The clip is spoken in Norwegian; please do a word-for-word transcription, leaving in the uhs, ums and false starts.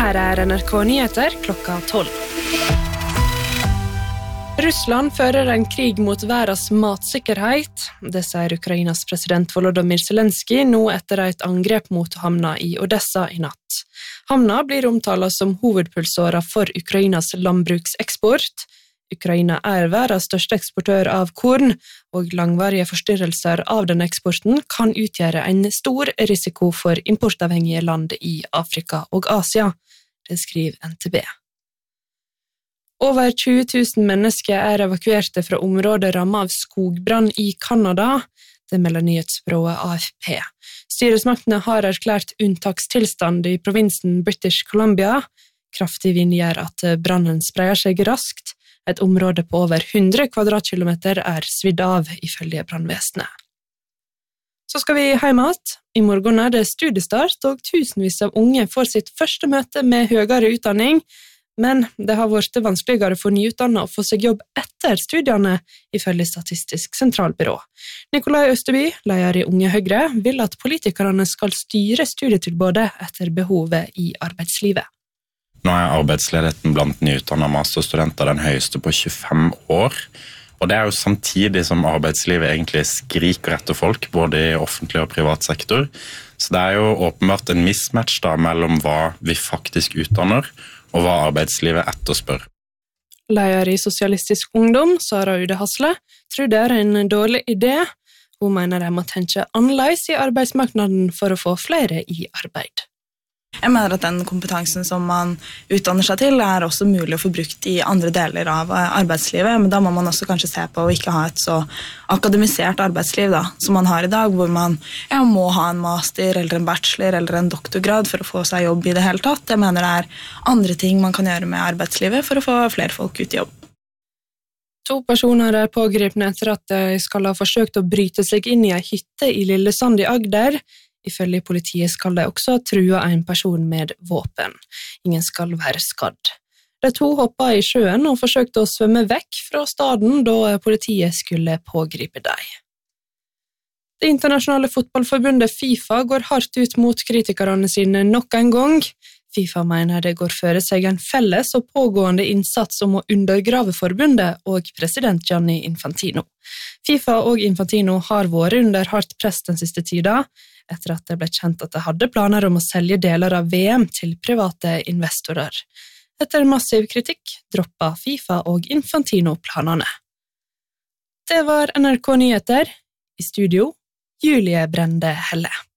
Her er N R K Nyheter klokka tolv. Russland fører en krig mot verdens matsikkerhet. Det sier Ukrainas president Volodymyr Zelensky nå etter et angrep mot havna i Odessa i natt. Havna blir omtalt som hovedpulsåra for Ukrainas landbrukseksport. Ukraina er verdens største eksportør av korn, og langvarige forstyrrelser av denne eksporten kan utgjøre en stor risiko for importavhengige land i Afrika og Asia. Det skriver N T B. Over tjue tusen mennesker er evakuerte fra området rammet av skogbrann i Kanada, det melder nyhetsbyrået A F P. Styresmaktene har erklært unntakstilstand i provinsen British Columbia. Kraftig vind gjør at brannen spreier seg raskt. Et område på over hundre kvadratkilometer er svidd av, ifølge brannvesenet. Så skal vi hjem igjen. I morgen er det studiestart, og tusenvis av unge får sitt første møte med høyere utdanning. Men det har vært vanskeligere for nyutdannede å få seg jobb etter studiene, ifølge Statistisk sentralbyrå. Nikolai Østerby, leder i Unge Høyre, vil at politikerne skal styre studietilbudet etter behovet i arbeidslivet. Nå er arbeidsledigheten blant nyutdannede masterstudenter den høyeste på tjuefem år, og det er jo samtidig som arbeidslivet egentlig skriker etter folk, både i offentlig og privat sektor. Så det er jo åpenbart en mismatch da mellom hva vi faktisk utdanner, og hva arbeidslivet etterspør. Leder i Sosialistisk Ungdom, Sara Ude Hasle, tror det er en dårlig idé. Hun mener de må tenke annerledes i arbeidsmarkedet for å få flere i arbeid. Jeg mener at den kompetansen som man utdanner seg til er også mulig å få brukt i andre deler av arbeidslivet, men da må man også kanskje se på å ikke ha et så akademisert arbeidsliv da, som man har i dag, hvor man ja, må ha en master eller en bachelor eller en doktorgrad for å få seg jobb i det hele tatt. Jeg mener det er andre ting man kan gjøre med arbeidslivet for å få flere folk ut i jobb. To personer er pågripne etter at de skal ha forsøkt å bryte seg inn i en hytte i Lillesand i Agder. Ifølge politiet skal de også true en person med våpen. Ingen skal være skadd. De to hoppet i sjøen og forsøkte å svømme vekk fra staden da politiet skulle pågripe dem. Det internasjonale fotballforbundet FIFA går hardt ut mot kritikerne sine nok en gang. FIFA mener det går føre seg en felles og pågående innsats om å undergrave forbundet og president Gianni Infantino. FIFA og Infantino har vært under hardt press den siste tida, etter at det ble kjent at de hadde planer om å selge deler av V M til private investorer. Etter massiv kritikk droppet FIFA og Infantino planene. Det var N R K Nyheter. I studio, Julie Brende Helle.